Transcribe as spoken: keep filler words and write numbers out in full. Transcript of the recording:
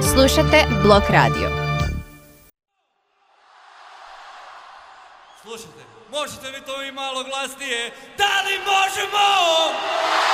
Slušate Blok Radio. Slušajte, možete vi to i malo glasnije? Da li možemo?